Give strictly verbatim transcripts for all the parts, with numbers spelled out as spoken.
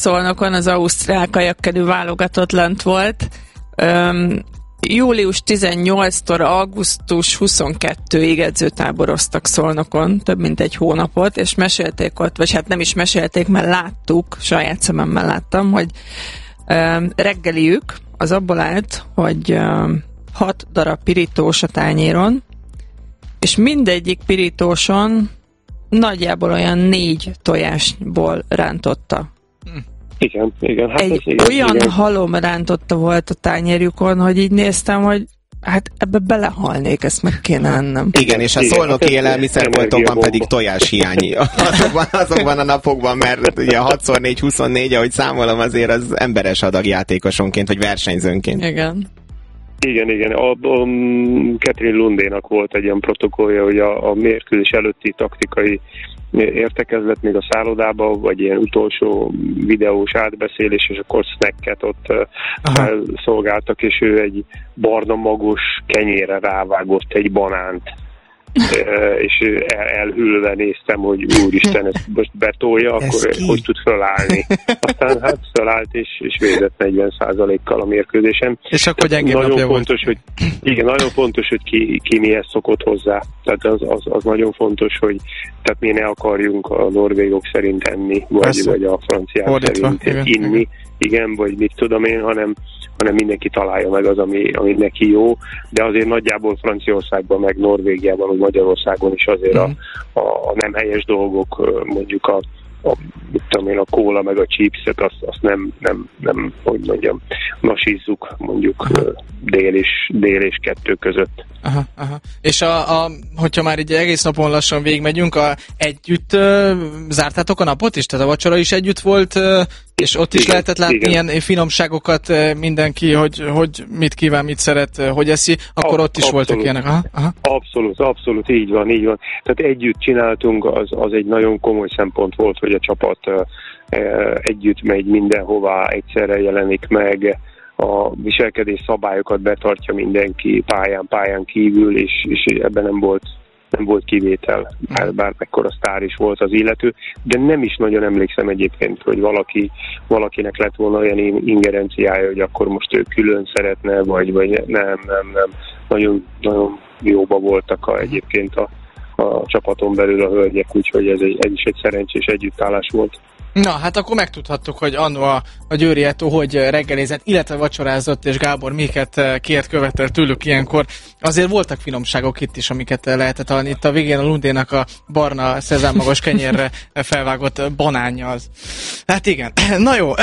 Szolnokon az ausztrál kajakkenű válogatott lent volt. Um, július tizennyolcadikától augusztus huszonkettedikéig edzőtáboroztak Szolnokon, több mint egy hónapot, és mesélték ott, vagy hát nem is mesélték, mert láttuk, saját szememmel láttam, hogy um, reggeliük az abból állt, hogy um, hat darab pirítós a tányéron, és mindegyik pirítóson nagyjából olyan négy tojásból rántotta. Hm. Igen, igen. Hát egy igen, olyan igen. halom rántotta volt a tányérjukon, hogy így néztem, hogy hát ebbe belehalnék, ezt meg kéne ennem. Igen, és a szolnoki élelmiszerboltokban pedig tojáshiány azokban, azokban a napokban, mert ugye hat négy huszonnégy, ahogy számolom, azért az emberes adag játékosonként, vagy versenyzőnként. Igen. Igen, igen. A, a Catherine Lundénak volt egy ilyen protokollja, hogy a, a mérkőzés előtti taktikai értekezlet még a szállodában, vagy ilyen utolsó videós átbeszélés, és akkor snacket ott szolgáltak, és ő egy barna magos kenyérre rávágott egy banánt. És el, elhűlve néztem, hogy úristen, ezt most betolja, akkor hogy tud fölállni. Aztán hát fölállt, és, és védett negyven százalékkal a mérkőzésen. És akkor gyengébb nagyon napja fontos, volt. Hogy, igen, nagyon fontos, hogy ki, ki mihez szokott hozzá. Tehát az, az, az nagyon fontos, hogy tehát mi ne akarjunk a norvégok szerint enni, vagy, vagy a franciák Fordítva, szerint igen, inni. Igen. igen, vagy mit tudom én, hanem, hanem mindenki találja meg az, ami, ami neki jó, de azért nagyjából Franciaországban, meg Norvégiában, vagy Magyarországon is azért mm. a, a nem helyes dolgok, mondjuk a, a, mit tudom én, a kóla, meg a chipset, azt, azt nem, nem, nem, hogy mondjam, nasízzuk mondjuk dél és, dél és kettő között. Aha, aha. És a, a, hogyha már így egész napon lassan végigmegyünk, a, együtt uh, zártátok a napot is? Tehát a vacsora is együtt volt, uh, és ott is igen, lehetett látni igen. ilyen finomságokat uh, mindenki, hogy, hogy mit kíván, mit szeret, uh, hogy eszi, akkor a, ott is abszolút. Voltak ilyenek. Aha, aha. Abszolút, abszolút, így van, így van. Tehát együtt csináltunk, az, az egy nagyon komoly szempont volt, hogy a csapat uh, uh, együtt megy mindenhová, egyszerre jelenik meg, a viselkedés szabályokat betartja mindenki pályán, pályán kívül, és, és ebben nem volt, nem volt kivétel, bár, bár mekkora sztár is volt az illető, de nem is nagyon emlékszem egyébként, hogy valaki, valakinek lett volna olyan ingerenciája, hogy akkor most ő külön szeretne, vagy, vagy nem, nem, nem. Nagyon, nagyon jóba voltak a, egyébként a, a csapaton belül a hölgyek, úgyhogy ez, egy, ez is egy szerencsés együttállás volt. Na, hát akkor megtudhattuk, hogy anno a, a Győri Eto hogy reggelizett, illetve vacsorázott, és Gábor miket kért, követel tőlük ilyenkor. Azért voltak finomságok itt is, amiket lehetett hallani. Itt a végén a Lundénak a barna szezámmagos kenyérre felvágott banánja az. Hát igen, na jó.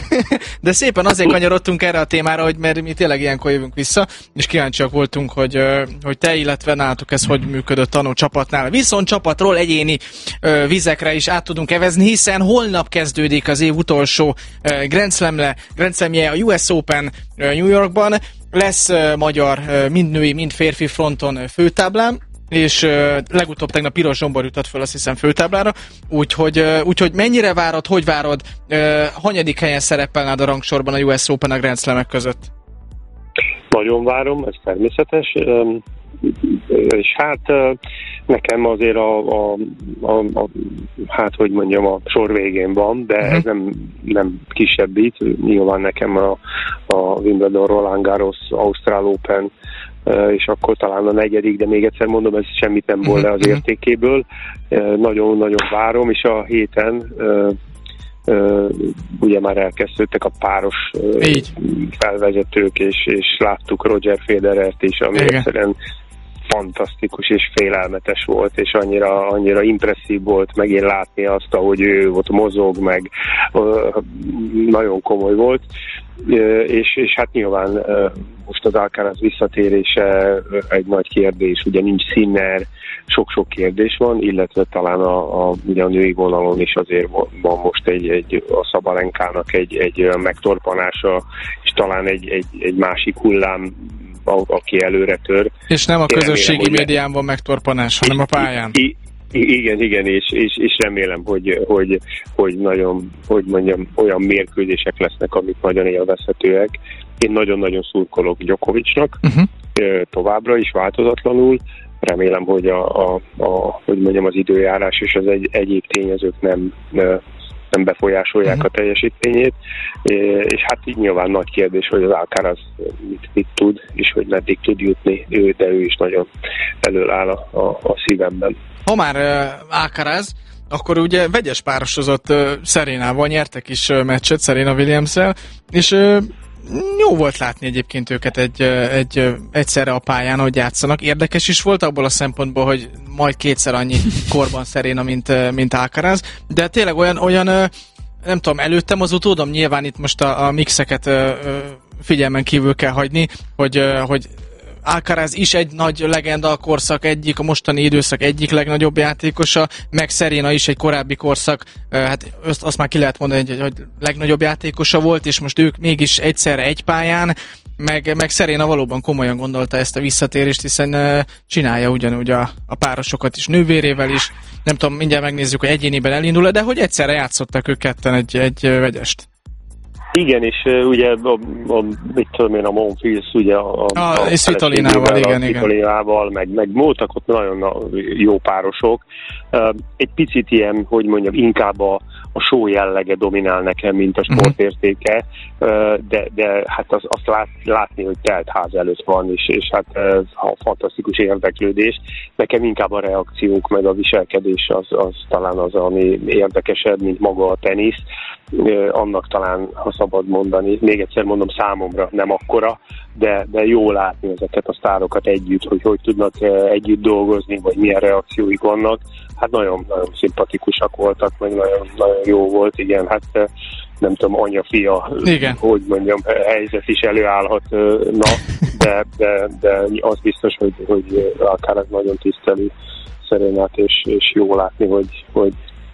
De szépen azért kanyarodtunk erre a témára, hogy mert mi tényleg ilyenkor jövünk vissza, és kíváncsiak voltunk, hogy, hogy te, illetve nálatok ez hogy működött tanó csapatnál. Viszont csapatról egyéni vizekre is át tudunk evezni, hiszen holnap Holnap kezdődik az év utolsó uh, Grand Slam-le, Grand Slam-je, a U S Open uh, New Yorkban. Lesz uh, magyar, uh, mind női, mind férfi fronton uh, főtáblán, és uh, legutóbb tegnap Piros Zsombor jutott föl, azt hiszem, főtáblára. Úgyhogy, uh, úgyhogy mennyire várod, hogy várod, uh, hanyadik helyen szerepelnád a rangsorban a U S Open a Grand Slam-ek között? Nagyon várom, ez természetes. Um, és hát uh, nekem azért a, a, a, a hát hogy mondjam, a sor végén van, de uh-huh. ez nem, nem kisebbít. Nyilván nekem a, a Wimbledon, Roland Garros, Ausztrál Open, uh, és akkor talán a negyedik, de még egyszer mondom, ez semmit nem volt le az értékéből. Uh, nagyon-nagyon várom, és a héten uh, Uh, ugye már elkezdődtek a páros uh, felvezetők, és, és láttuk Roger Federert is, ami igen. egyszerűen fantasztikus és félelmetes volt, és annyira, annyira impresszív volt megint látni azt, ahogy ő ott mozog, meg uh, nagyon komoly volt, uh, és, és hát nyilván uh, most az Alcaraz visszatérése egy nagy kérdés, ugye nincs Sinner, sok-sok kérdés van, illetve talán a, a, ugye a női vonalon is azért van most egy, egy a Szabalenkának egy, egy megtorpanása, és talán egy, egy, egy másik hullám, aki előre tör. És nem a közösségi remélem, médián van megtorpanás, hanem a pályán. I, I, igen, igen, és, és, és remélem, hogy, hogy, hogy nagyon, hogy mondjam, olyan mérkőzések lesznek, amik nagyon élvezhetőek. Én nagyon-nagyon szurkolok Djokovicnak, uh-huh. továbbra is változatlanul. Remélem, hogy a, a, a, hogy mondjam, az időjárás és az egy, egyéb tényezők nem, nem befolyásolják uh-huh. a teljesítményét, és hát így nyilván nagy kérdés, hogy az Alcaraz mit, mit tud, és hogy meddig tud jutni, ő, de ő is nagyon elől áll a, a, a szívemben. Ha már uh, Alcaraz, akkor ugye vegyes párosozott uh, Serenával, nyertek is uh, meccset Serena Williams-el, és uh, jó volt látni egyébként őket egy, egy, egyszerre a pályán, hogy játszanak. Érdekes is volt abból a szempontból, hogy majd kétszer annyi korban Serena, mint, mint Alcaraz, de tényleg olyan, olyan nem tudom, előttem az utódom, nyilván itt most a, a mixeket figyelmen kívül kell hagyni, hogy, hogy Alcaraz is egy nagy legenda a korszak egyik, a mostani időszak egyik legnagyobb játékosa, meg Serena is egy korábbi korszak, hát azt, azt már ki lehet mondani, hogy, hogy legnagyobb játékosa volt, és most ők mégis egyszerre egy pályán, meg, meg Serena valóban komolyan gondolta ezt a visszatérést, hiszen uh, csinálja ugyanúgy a, a párosokat is, nővérével is, nem tudom, mindjárt megnézzük, hogy egyéniben elindul, de hogy egyszerre játszottak ők ketten egy, egy vegyest. Igen, és uh, ugye a, a, mit tudom én, a Monfils, ugye a, a, a, a Svitolinával, igen, igen. Svitolinával, meg, meg voltak ott nagyon jó párosok. Uh, egy picit ilyen, hogy mondjam, inkább a, a show jellege dominál nekem, mint a sportértéke, uh, de, de hát az, azt lát, látni, hogy telt ház előtt van, és, és hát uh, fantasztikus érdeklődés. Nekem inkább a reakciók, meg a viselkedés az, az talán az, ami érdekesebb, mint maga a tenisz. Uh, annak talán, ha szabad mondani, még egyszer mondom, számomra nem akkora, de, de jó látni ezeket a sztárokat együtt, hogy hogy tudnak uh, együtt dolgozni, vagy milyen reakcióik vannak. Hát nagyon-nagyon szimpatikusak voltak, meg nagyon, nagyon jó volt, igen, hát uh, nem tudom, anya-fia, igen. Hogy mondjam, helyzet is előállhatna, de, de, de az biztos, hogy, hogy akár ez nagyon tiszteli Serenát, és, és jó látni, hogy, hogy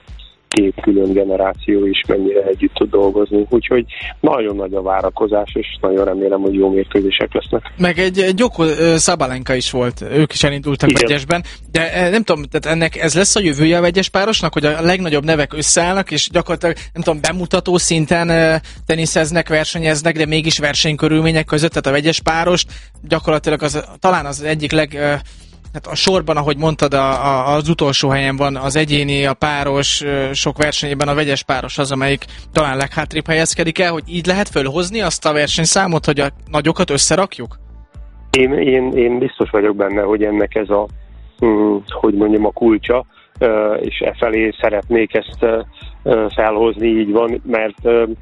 két külön generáció is mennyire együtt tud dolgozni. Úgyhogy nagyon nagy a várakozás, és nagyon remélem, hogy jó mérkőzések lesznek. Meg egy, egy Gyoko Szabalenka is volt, ők is elindultak igen. Vegyesben, de nem tudom, tehát ennek ez lesz a jövője a vegyes párosnak, hogy a legnagyobb nevek összeállnak, és gyakorlatilag, nem tudom, bemutató szinten teniszeznek, versenyeznek, de mégis versenykörülmények között, tehát a vegyes párost gyakorlatilag az, talán az egyik leg... Hát a sorban, ahogy mondtad, a, a, az utolsó helyen van az egyéni, a páros, sok versenyében a vegyes páros az, amelyik talán leghátrébb helyezkedik el, hogy így lehet fölhozni azt a versenyszámot, hogy a nagyokat összerakjuk? Én, én, én biztos vagyok benne, hogy ennek ez a, hm, hogy mondjam, a kulcsa, és e felé szeretnék ezt felhozni, így van, mert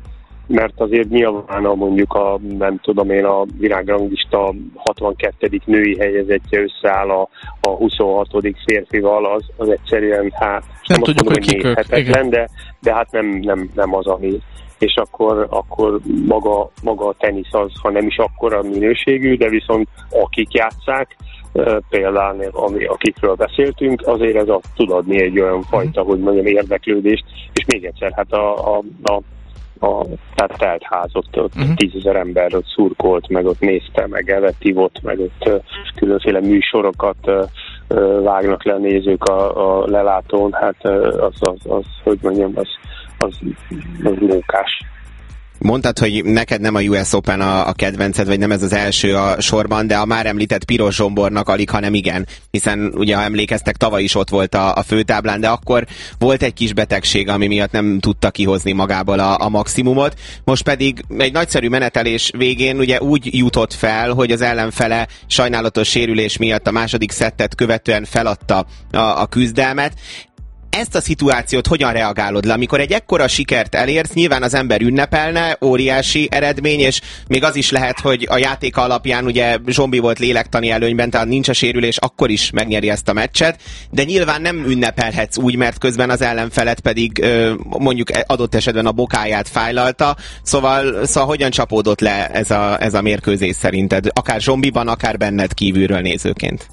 mert azért nyilván a mondjuk a, nem tudom én, a világranglista hatvankettedik női helyezettje összeáll a, a huszonhatodik férfival, az, az egyszerűen, hát nem, nem tudjuk, mondom, hogy nézhetetlen, de, de hát nem, nem, nem az, ami. És akkor, akkor maga, maga a tenisz az, ha nem is akkora minőségű, de viszont akik játsszák, például ami, akikről beszéltünk, azért ez a, tud adni egy olyan fajta, hogy mondjam, érdeklődést, és még egyszer, hát a, a, a a tehát telt házot, ott uh-huh. tízezer ember ott szurkolt, meg ott nézte, meg evetívott, meg ott uh, különféle műsorokat uh, uh, vágnak le a nézők a, a lelátón, hát uh, az, az, az, hogy mondjam, az, az, az mókás. Mondtad, hogy neked nem a U S Open a, a kedvenced, vagy nem ez az első a sorban, de a már említett Piros Zsombornak alig, hanem igen, hiszen ugye, ha emlékeztek, tavaly is ott volt a, a főtáblán, de akkor volt egy kis betegség, ami miatt nem tudta kihozni magából a, a maximumot. Most pedig egy nagyszerű menetelés végén ugye úgy jutott fel, hogy az ellenfele sajnálatos sérülés miatt a második szettet követően feladta a, a küzdelmet. Ezt a szituációt hogyan reagálod le? Amikor egy ekkora sikert elérsz, nyilván az ember ünnepelne, óriási eredmény, és még az is lehet, hogy a játék alapján ugye Zsombi volt lélektani előnyben, tehát nincs a sérülés, akkor is megnyeri ezt a meccset, de nyilván nem ünnepelhetsz úgy, mert közben az ellenfelet pedig mondjuk adott esetben a bokáját fájlalta, szóval, szóval hogyan csapódott le ez a, ez a mérkőzés szerinted? Akár Zsombiban, akár benned kívülről nézőként.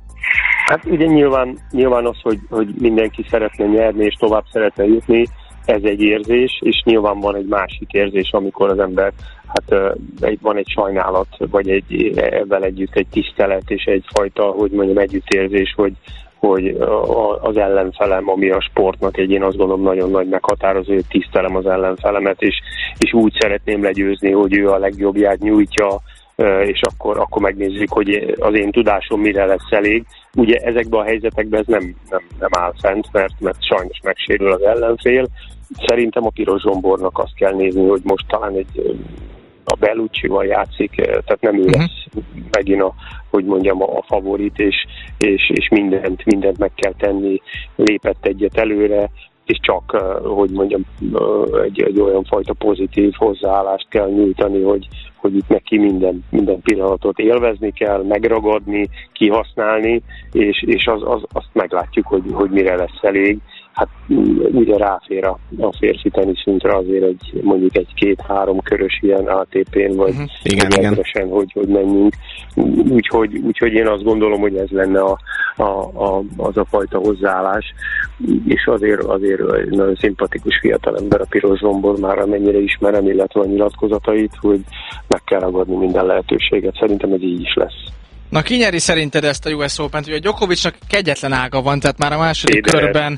Hát ugye nyilván, nyilván az, hogy, hogy mindenki szeretne nyerni és tovább szeretne jutni, ez egy érzés, és nyilván van egy másik érzés, amikor az ember, hát van egy sajnálat, vagy egy, ebben együtt egy tisztelet, és egyfajta, hogy mondjam, együttérzés, hogy, hogy az ellenfelem, ami a sportnak egy, én azt gondolom, nagyon nagy meghatározó, hogy tisztelem az ellenfelemet, és, és úgy szeretném legyőzni, hogy ő a legjobbját nyújtja, és akkor, akkor megnézzük, hogy az én tudásom mire lesz elég. Ugye ezekben a helyzetekben ez nem, nem, nem áll fent, mert, mert sajnos megsérül az ellenfél, szerintem a Piros Zsombornak azt kell nézni, hogy most talán egy a Belluccival játszik, tehát nem ő lesz uh-huh. megint a, hogy mondjam, a favorit, és, és, és mindent, mindent meg kell tenni, lépett egyet előre, és csak, hogy mondjam, egy, egy olyan fajta pozitív hozzáállást kell nyújtani, hogy, hogy itt neki minden, minden pillanatot élvezni kell, megragadni, kihasználni, és, és az, az, azt meglátjuk, hogy, hogy mire lesz elég. Hát ugye ráfér a, a férfi teniszünkre azért egy, mondjuk egy két-három körös ilyen á té pén, vagy uh-huh. igen, igen. Rendesen, hogy, hogy menjünk. Úgyhogy, úgyhogy én azt gondolom, hogy ez lenne a, a, a, az a fajta hozzáállás, és azért, azért nagyon szimpatikus fiatalember a Piros Zsombor, már amennyire ismerem, illetve a nyilatkozatait, hogy meg kell ragadni minden lehetőséget. Szerintem ez így is lesz. Na, ki nyeri szerinted ezt a U S Open-t? Ugye a Djokovicnak kegyetlen ága van, tehát már a második Féderer. körben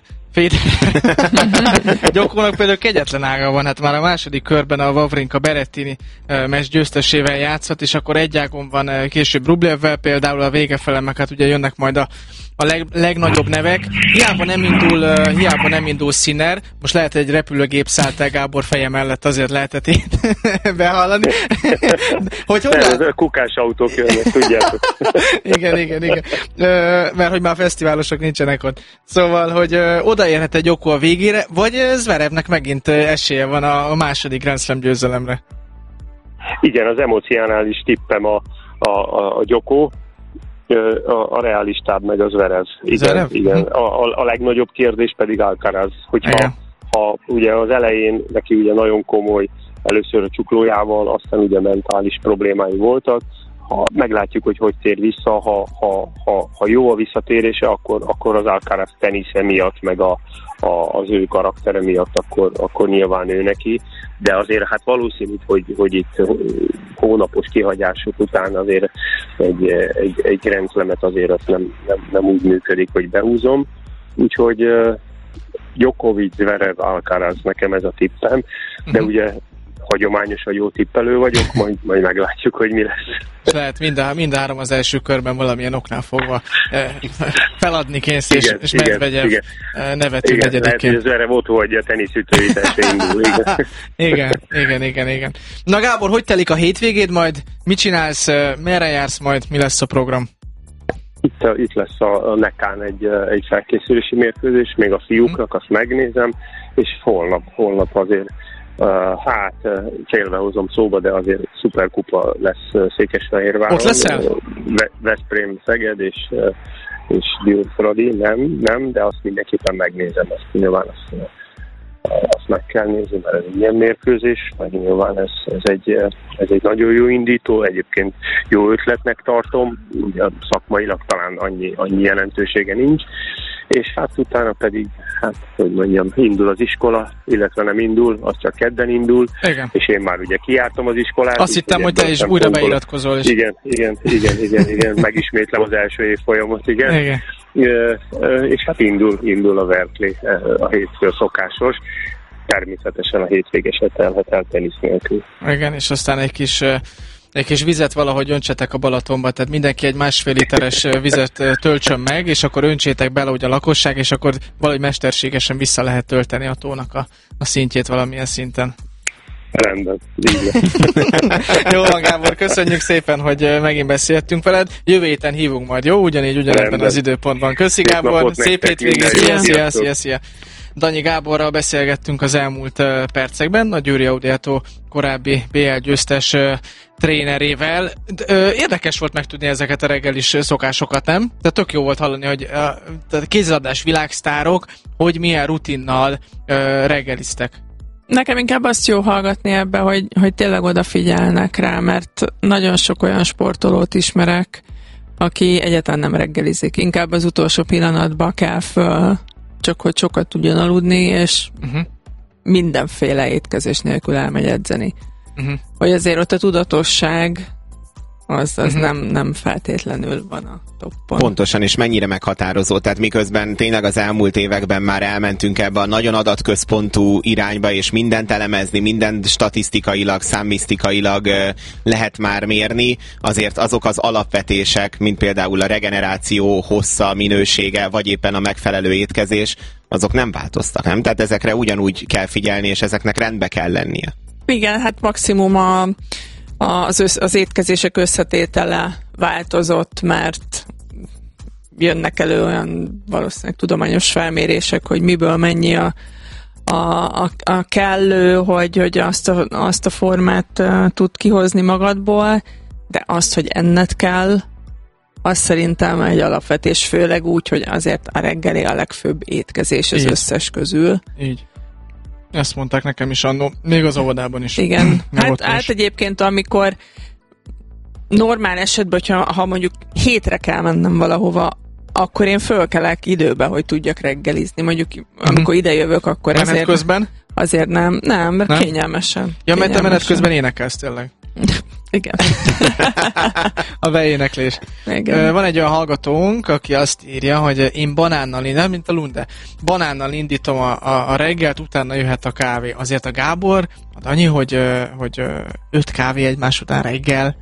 Djokovicnak például kegyetlen ága van, hát már a második körben a Wawrinka Berrettini meccs győztesével játszott, és akkor egy ágon van később Rublevvel, például a vége fele, meg hát ugye jönnek majd a a leg, legnagyobb nevek. Hiába nem indul, uh, hiába nem indul Sinner, most lehet egy repülőgép szállt el Gábor feje mellett, azért lehetett itt behallani. Hogy hogyan... Nem, kukás autók jönnek, tudjátok. igen, igen, igen. Uh, mert hogy már fesztiválosok nincsenek ott. Szóval, hogy uh, odaérhet egy Djoko a végére, vagy Zverevnek megint uh, esélye van a, a második Grand Slam győzelemre. Igen, az emocionális tippem a, a, a, a Djoko, A, a realistább meg az Zverev. Igen, igen. A, a, a legnagyobb kérdés pedig Alcaraz, hogyha ha, ugye az elején neki ugye nagyon komoly, először a csuklójával, aztán ugye mentális problémái voltak, ha meglátjuk, hogy hogy tér vissza, ha, ha, ha, ha jó a visszatérése, akkor, akkor az Alcaraz tenisze miatt, meg a, a, az ő karaktere miatt, akkor, akkor nyilván ő neki, de azért hát valószínű, hogy, hogy itt hónapos kihagyások után azért egy, egy, egy Grand Slamet azért azt nem, nem, nem úgy működik, hogy behúzom, úgyhogy uh, Djokovic, Zverev, Alcaraz, nekem ez a tippem, de uh-huh. ugye hagyományosan jó tippelő vagyok, majd, majd meglátjuk, hogy mi lesz. Lehet mind a, mind a három az első körben valamilyen oknál fogva eh, feladni kész, és, igen, és Medvegyev nevető negyedikén. Lehet, hogy az erre volt, hogy a teniszütőit indul. Igen. igen, igen, igen, igen. Na Gábor, hogy telik a hétvégéd majd? Mit csinálsz, merre jársz majd, mi lesz a program? Itt, itt lesz a, a Nekán egy, egy felkészülési mérkőzés, még a fiúknak, azt megnézem, és holnap, holnap azért Uh, hát uh, célbe hozom szóba, de azért szuperkupa lesz Székesfehérváron. Ott leszel? Ve- Veszprém, Szeged és, uh, és Győr-Fradi, nem, nem, de azt mindenképpen megnézem, azt nyilván azt, uh, azt meg kell nézni, mert ez egy ilyen mérkőzés, meg nyilván ez, ez, egy, ez egy nagyon jó indító, egyébként jó ötletnek tartom, ugye szakmailag talán annyi, annyi jelentősége nincs, és hát utána pedig, hát, hogy mondjam, indul az iskola, illetve nem indul, az csak kedden indul, igen. És én már ugye kijártam az iskolát. Azt hittem, hogy te is újra beiratkozol. És... Igen, igen, igen, igen, igen, megismétlem az első évfolyamot, igen. igen. És hát indul, indul a Verkley, a hétfő szokásos, természetesen a hétvégeset telhet el tenisz nélkül. Igen, és aztán egy kis... Egy kis vizet valahogy öntsetek a Balatonba, tehát mindenki egy másfél literes vizet töltsön meg, és akkor öntsétek bele ugye a lakosság, és akkor valahogy mesterségesen vissza lehet tölteni a tónak a, a szintjét valamilyen szinten. Rendben, így Jó van, Gábor, köszönjük szépen, hogy megint beszéltünk veled. Jövő héten hívunk majd, jó? Ugyanígy, ugyanebben az időpontban. Köszi, Gábor, szép hétvégét, szia, szia, szia, szia. Danyi Gáborral beszélgettünk az elmúlt uh, percekben, a Győri Audiato korábbi bé el győztes uh, trénerével. Uh, érdekes volt megtudni ezeket a reggelis szokásokat, nem? De tök jó volt hallani, hogy uh, kézilabdás világsztárok, hogy milyen rutinnal uh, reggeliztek. Nekem inkább azt jó hallgatni ebbe, hogy, hogy tényleg odafigyelnek rá, mert nagyon sok olyan sportolót ismerek, aki egyáltalán nem reggelizik. Inkább az utolsó pillanatban kell föl, csak hogy sokat tudjon aludni, és uh-huh. mindenféle étkezés nélkül elmegy edzeni. Uh-huh. Hogy azért ott a tudatosság az, az uh-huh. nem, nem feltétlenül van a toppon. Pontosan, és mennyire meghatározó. Tehát miközben tényleg az elmúlt években már elmentünk ebbe a nagyon adatközpontú irányba, és mindent elemezni, mindent statisztikailag, számmisztikailag lehet már mérni, azért azok az alapvetések, mint például a regeneráció hossza, minősége, vagy éppen a megfelelő étkezés, azok nem változtak, nem? Tehát ezekre ugyanúgy kell figyelni, és ezeknek rendbe kell lennie. Igen, hát maximum a, a, az, össz, az étkezések összetétele változott, mert jönnek elő olyan valószínűleg tudományos felmérések, hogy miből mennyi a, a, a, a kellő, hogy, hogy azt, a, azt a formát uh, tud kihozni magadból, de azt, hogy enned kell, az szerintem egy alapvetés, főleg úgy, hogy azért a reggeli a legfőbb étkezés az így. Összes közül. Így. Ezt mondták nekem is annó, még az óvodában is. Igen, hát, hát hát egyébként amikor normál esetben, hogyha, ha mondjuk hétre kell mennem valahova, akkor én fölkelek időbe, hogy tudjak reggelizni. Mondjuk amikor uh-huh. ide jövök, akkor menet azért, közben? azért nem. Nem, mert nem? kényelmesen. Ja, mert te menet közben énekelsz tényleg. Igen. A beéneklés. Igen. Van egy olyan hallgatónk, aki azt írja, hogy én banánnal, nem mint a Lunde, banánnal indítom a, a, a reggelt, utána jöhet a kávé. Azért a Gábor, ad annyi, hogy, hogy öt kávé egymás után reggel.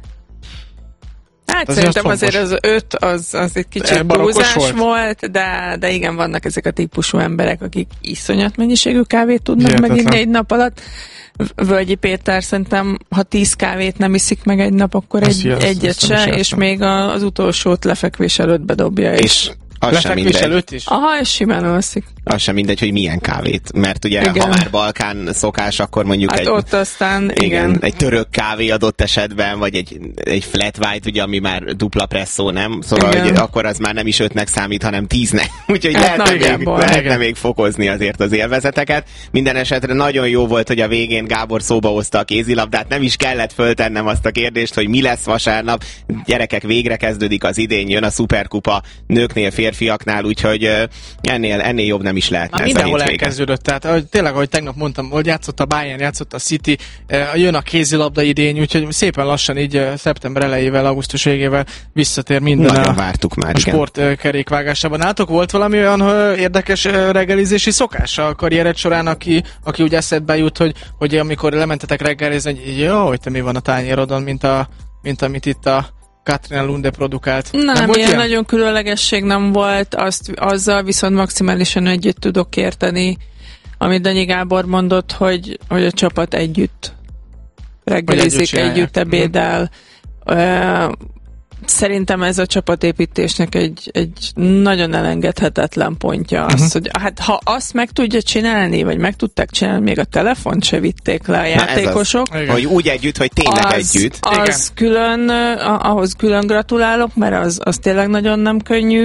Hát az szerintem az azért az öt, az, az egy kicsit túlzás volt, volt de, de igen, vannak ezek a típusú emberek, akik iszonyat mennyiségű kávét tudnak Hihetetlen. meginni egy nap alatt. Völgyi Péter szerintem, ha tíz kávét nem iszik meg egy nap, akkor egy, az, egyet se, és még a, az utolsót lefekvés előtt bedobja. És, és az sem lefekvés mindegy. előtt is? Aha, és simán alszik. Az sem mindegy, hogy milyen kávét. Mert ugye, igen. ha már Balkán szokás, akkor mondjuk hát egy... ott aztán, igen. igen. Egy török kávé adott esetben, vagy egy, egy flat white, ugye, ami már dupla presszó, nem? Szóval hogy akkor az már nem is ötnek számít, hanem tíznek. Úgyhogy hát lehetne, még, lehetne még fokozni azért az élvezeteket. Minden esetre nagyon jó volt, hogy a végén Gábor szóba hozta a kézilabdát. Nem is kellett föltennem azt a kérdést, hogy mi lesz vasárnap. Gyerekek, végre kezdődik az idény, jön a szuperkupa nőknél, férfiaknál, úgyhogy ennél, ennél jobb nem is lehetne. Már mindenhol elkezdődött, tehát ahogy, tényleg, ahogy tegnap mondtam, hogy játszott a Bayern, játszott a City, jön a kézilabda idény, úgyhogy szépen lassan így szeptember elejével, augusztus végével visszatér minden nagyon a, vártuk már, a sport kerékvágásában. Nátok volt valami olyan érdekes reggelizési szokása a karriered során, aki, aki úgy eszedbe jut, hogy, hogy amikor lementetek reggelizni, hogy jó, hogy te mi van a tányérodon, mint, a, mint amit itt a Katrina Lunde produkált. Nem, nem ilyen, volt ilyen nagyon különlegesség nem volt, azt, azzal viszont maximálisan együtt tudok érteni, amit Danyi Gábor mondott, hogy, hogy a csapat együtt reggelizik, együtt, együtt ebédel. Uh, Szerintem ez a csapatépítésnek egy, egy nagyon elengedhetetlen pontja az, uh-huh. hogy hát ha azt meg tudja csinálni, vagy meg tudták csinálni, még a telefont se vitték le a játékosok. Az, hogy úgy együtt, hogy tényleg az, együtt. Az igen. külön, ahhoz külön gratulálok, mert az, az tényleg nagyon nem könnyű.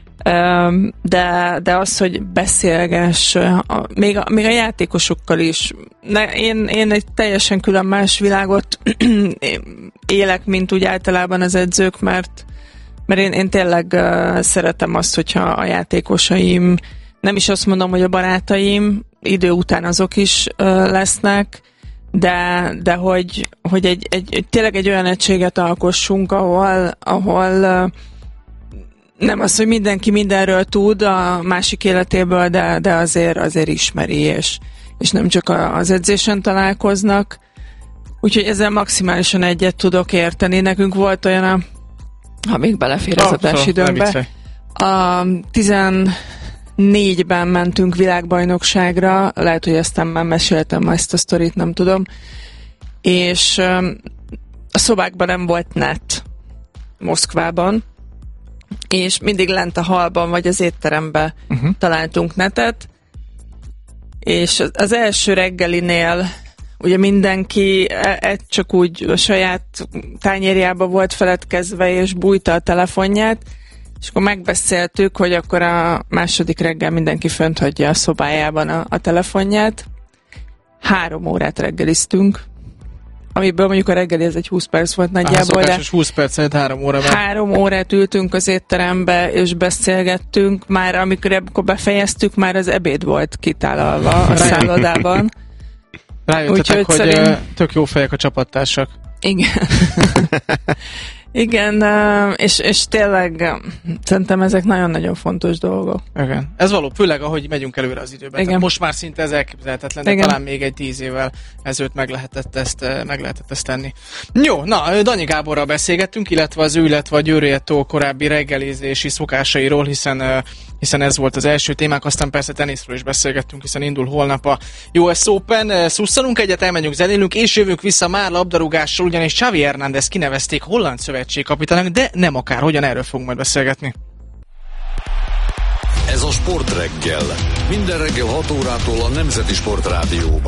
De, de az, hogy beszélgess, a, még, a, még a játékosokkal is. Ne, én, én egy teljesen külön más világot élek, mint úgy általában az edzők, mert, mert én, én tényleg uh, szeretem azt, hogyha a játékosaim, nem is azt mondom, hogy a barátaim, idő után azok is uh, lesznek, de, de hogy, hogy egy, egy, tényleg egy olyan egységet alkossunk, ahol, ahol uh, nem az, hogy mindenki mindenről tud a másik életéből, de, de azért, azért ismeri, és, és nem csak az edzésen találkoznak. Úgyhogy ezzel maximálisan egyet tudok érteni. Nekünk volt olyan, a, ha még belefér ez adás időnkbe, a tizennégyben mentünk világbajnokságra, lehet, hogy aztán már meséltem ezt a sztorit, nem tudom, és a szobákban nem volt net Moszkvában, és mindig lent a hallban, vagy az étteremben uh-huh. találtunk netet, és az első reggelinél ugye mindenki egy csak úgy a saját tányérjába volt feledkezve, és bújta a telefonját, és akkor megbeszéltük, hogy akkor a második reggel mindenki fönt hagyja a szobájában a, a telefonját. Három órát reggeliztünk, amiből mondjuk a reggeli ez egy húsz perc volt nagyjából, de húsz percet, három órában. Három órát ültünk az étterembe, és beszélgettünk, már amikor ebből befejeztük, már az ebéd volt kitálalva a szállodában. Rájöttetek, hogy szerint... tök jó fejek a csapattársak. Igen. Igen, és, és tényleg szerintem ezek nagyon-nagyon fontos dolgok. Igen. Ez való, főleg ahogy megyünk előre az időben. Tehát most már szinte ez elképzelhetetlen, de igen. Talán még egy tíz évvel ezelőtt meg lehetett ezt, meg lehetett ezt tenni. Jó, na, Danyi Gáborral beszélgettünk, illetve az ő, illetve a Győri Eto korábbi reggelizési szokásairól, hiszen hiszen ez volt az első témánk, aztán persze teniszről is beszélgettünk, hiszen indul holnap a U S Open. Szusszanunk egyet, elmenjünk, zenélünk, és jövünk vissza már labdarúgással, ugyanis Xavi Hernández kinevezték holland szövetségkapitánynak, de nem akár, hogyan, erről fogunk majd beszélgetni. Ez a Sportreggel. Minden reggel hat órától a Nemzeti Sportrádióban.